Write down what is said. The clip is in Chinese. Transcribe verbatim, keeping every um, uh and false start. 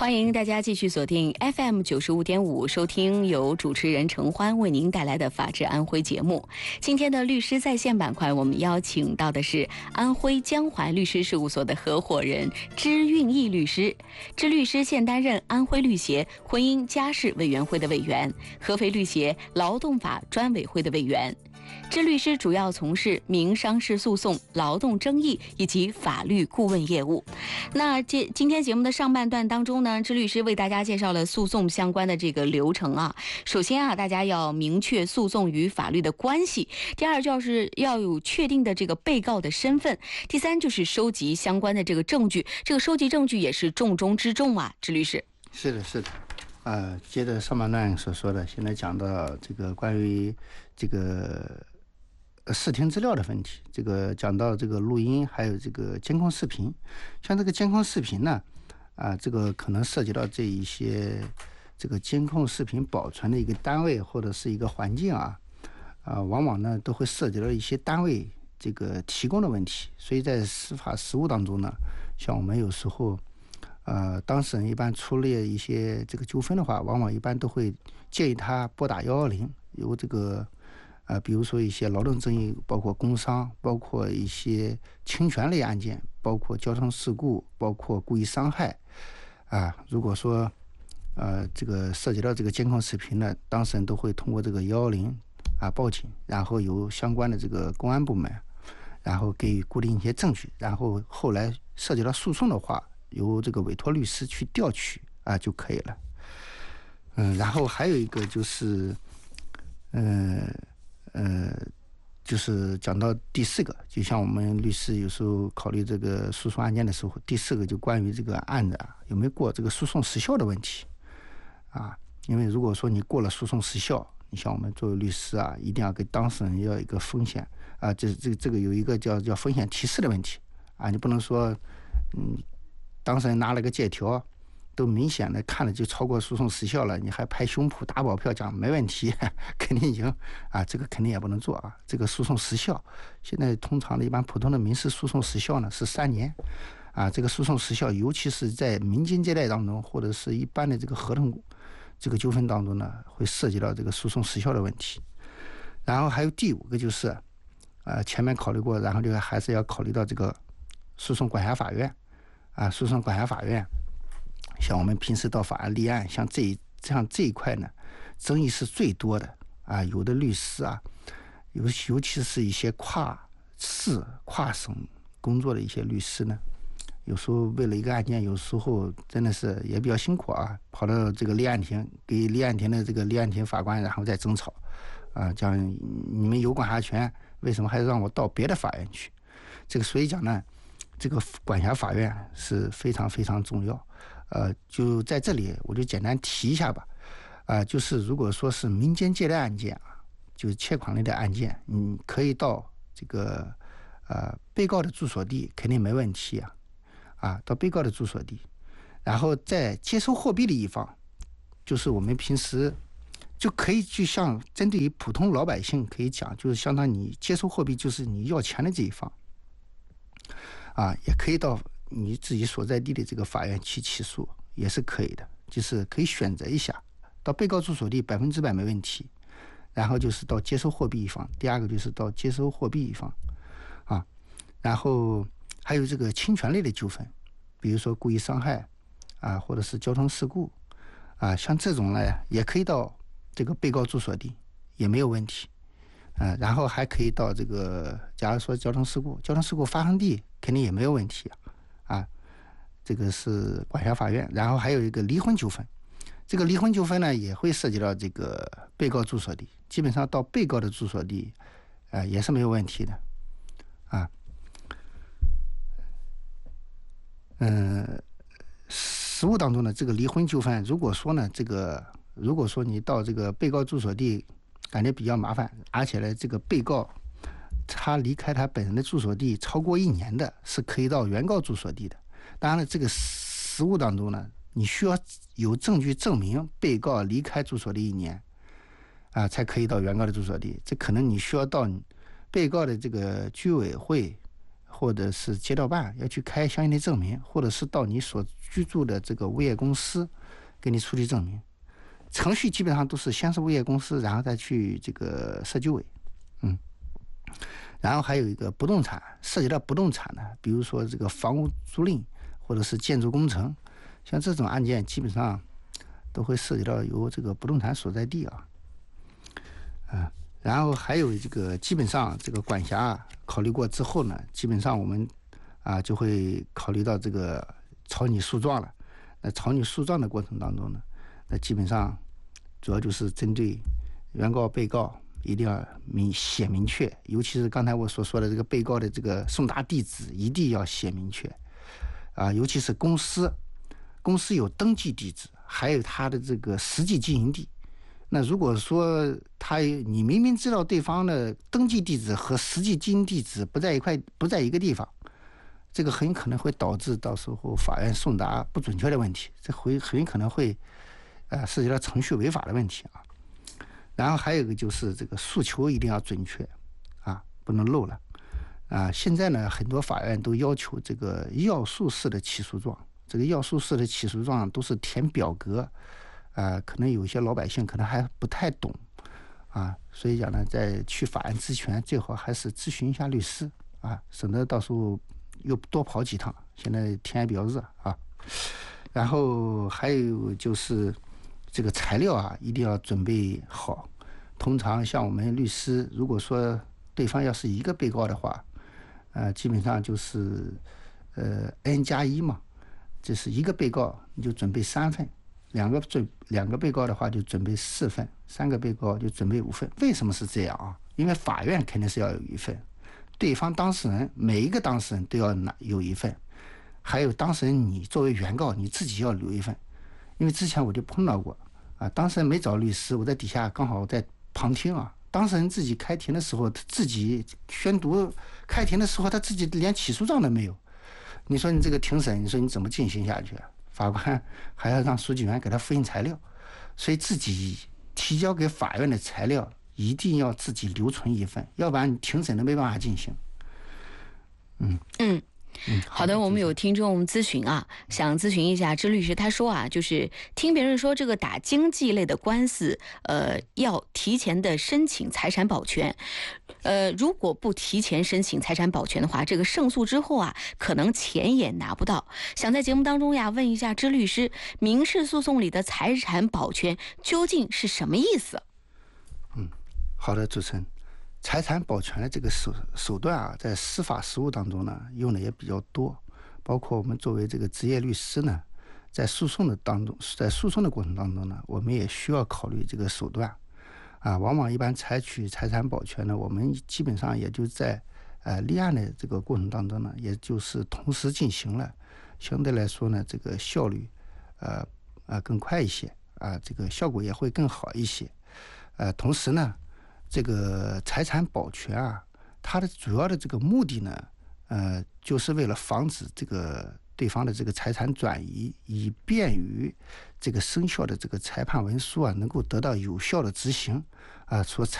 欢迎大家继续锁定 F M 九十五点五，收听由主持人程欢为您带来的《法治安徽》节目。今天的律师在线板块，我们邀请到的是安徽江淮律师事务所的合伙人支运义律师。支律师现担任安徽律协婚姻家事委员会的委员，合肥律协劳动法专委会的委员。支律师主要从事民商事诉讼、劳动争议以及法律顾问业务。那这今天节目的上半段当中呢，支律师为大家介绍了诉讼相关的这个流程啊。首先啊，大家要明确诉讼与法律的关系；第二，就是要有确定的这个被告的身份；第三，就是收集相关的这个证据。这个收集证据也是重中之重啊，支律师。 是的，是的。呃，接着上半段所说的，现在讲到这个关于这个视听资料的问题，这个讲到这个录音，还有这个监控视频。像这个监控视频呢，啊，这个可能涉及到这一些这个监控视频保存的一个单位或者是一个环境啊，啊，往往呢都会涉及到一些单位这个提供的问题。所以在司法实务当中呢，像我们有时候。呃，当事人一般出了一些这个纠纷的话，往往一般都会建议他拨打一一零，由这个呃，比如说一些劳动争议，包括工伤，包括一些侵权类案件，包括交通事故，包括故意伤害啊。如果说呃这个涉及到这个监控视频呢，当事人都会通过这个一一零啊报警，然后由相关的这个公安部门，然后给予固定一些证据，然后后来涉及到诉讼的话。由这个委托律师去调取啊就可以了。嗯，然后还有一个就是，呃呃，就是讲到第四个，就像我们律师有时候考虑这个诉讼案件的时候，第四个就关于这个案子啊有没有过这个诉讼时效的问题啊。因为如果说你过了诉讼时效，你像我们作为律师啊，一定要给当事人要一个风险啊，这这个这个有一个叫叫风险提示的问题啊，你不能说嗯。当事人拿了个借条，都明显的看了就超过诉讼时效了，你还拍胸脯打保票讲没问题，肯定赢啊，这个肯定也不能做啊。这个诉讼时效，现在通常的一般普通的民事诉讼时效呢是三年啊。这个诉讼时效，尤其是在民间借贷当中，或者是一般的这个合同这个纠纷当中呢，会涉及到这个诉讼时效的问题。然后还有第五个就是，呃，前面考虑过，然后就还是要考虑到这个诉讼管辖法院。啊，诉讼管辖法院，像我们平时到法院立案，像这一像这一块呢，争议是最多的啊。有的律师啊，尤尤其是一些跨市、跨省工作的一些律师呢，有时候为了一个案件，有时候真的是也比较辛苦啊，跑到这个立案庭，给立案庭的这个立案庭法官，然后再争吵啊，讲你们有管辖权，为什么还让我到别的法院去？这个所以讲呢。这个管辖法院是非常非常重要，呃，就在这里我就简单提一下吧，啊、呃，就是如果说是民间借贷案件啊，就是欠款类的案件，你可以到这个呃被告的住所地，肯定没问题啊，啊，到被告的住所地，然后在接收货币的一方，就是我们平时就可以就像针对于普通老百姓可以讲，就是相当于你接收货币就是你要钱的这一方。啊，也可以到你自己所在地的这个法院去起诉，也是可以的，就是可以选择一下，到被告住所地百分之百没问题，然后就是到接收货币一方，第二个就是到接收货币一方，啊，然后还有这个侵权类的纠纷，比如说故意伤害啊，或者是交通事故啊，像这种呢也可以到这个被告住所地，也没有问题。呃，然后还可以到这个，假如说交通事故，交通事故发生地肯定也没有问题啊，啊，这个是管辖法院。然后还有一个离婚纠纷，这个离婚纠纷呢也会涉及到这个被告住所地，基本上到被告的住所地，呃，也是没有问题的，啊，嗯、呃，实务当中呢，这个离婚纠纷，如果说呢，这个如果说你到这个被告住所地。感觉比较麻烦，而且呢，这个被告他离开他本人的住所地超过一年的，是可以到原告住所地的。当然了，这个实务当中呢，你需要有证据证明被告离开住所地一年，啊，才可以到原告的住所地。这可能你需要到被告的这个居委会或者是街道办要去开相应的证明，或者是到你所居住的这个物业公司给你出具证明。程序基本上都是先是物业公司，然后再去这个社居委，嗯，然后还有一个不动产，涉及到不动产呢，比如说这个房屋租赁或者是建筑工程，像这种案件基本上都会涉及到由这个不动产所在地啊，啊，然后还有这个基本上这个管辖考虑过之后呢，基本上我们啊就会考虑到这个草拟诉状了。那草拟诉状的过程当中呢，那基本上主要就是针对原告、被告一定要明写明确，尤其是刚才我所说的这个被告的这个送达地址一定要写明确啊，尤其是公司，公司有登记地址，还有他的这个实际经营地。那如果说他你明明知道对方的登记地址和实际经营地址不在一块，不在一个地方，这个很可能会导致到时候法院送达不准确的问题，这会很可能会呃涉及到程序违法的问题啊。然后还有一个就是这个诉求一定要准确啊，不能漏了啊。现在呢，很多法院都要求这个要诉式的起诉状，这个要诉式的起诉状都是填表格啊，可能有些老百姓可能还不太懂啊，所以讲呢，在去法院咨询最好还是咨询一下律师啊，省得到时候又多跑几趟。现在天也比较热啊，然后还有就是这个材料啊，一定要准备好。通常像我们律师，如果说对方要是一个被告的话，呃，基本上就是呃 n 加一嘛，这是一个被告你就准备三份。两个准两个被告的话就准备四份，三个被告就准备五份。为什么是这样啊？因为法院肯定是要有一份，对方当事人每一个当事人都要拿有一份，还有当事人你作为原告你自己要留一份。因为之前我就碰到过啊，当事人没找律师，我在底下刚好在旁听啊，当事人自己开庭的时候，他自己宣读开庭的时候，他自己连起诉状都没有。你说你这个庭审，你说你怎么进行下去啊？法官还要让书记员给他复印材料，所以自己提交给法院的材料一定要自己留存一份，要不然你庭审都没办法进行。嗯嗯。 嗯， 好的，我们有听众咨询啊，想咨询一下支律师，他说啊，就是听别人说这个打经济类的官司，呃，要提前的申请财产保全，呃，如果不提前申请财产保全的话，这个胜诉之后啊，可能钱也拿不到。想在节目当中呀，问一下支律师，民事诉讼里的财产保全究竟是什么意思？ 嗯，好的，主持人。财产保全的这个手手段啊，在司法实务当中呢，用的也比较多。包括我们作为这个职业律师呢，在诉讼的当中，在诉讼的过程当中呢，我们也需要考虑这个手段。啊，往往一般采取财产保全呢，我们基本上也就在呃立案的这个过程当中呢，也就是同时进行了，相对来说呢，这个效率呃呃更快一些啊，这个效果也会更好一些。呃，同时呢。这个财产保全啊，它的主要的这个目的呢，呃，就是为了防止这个对方的这个财产转移，以便于这个生效的这个裁判文书啊，能够得到有效的执行啊，所采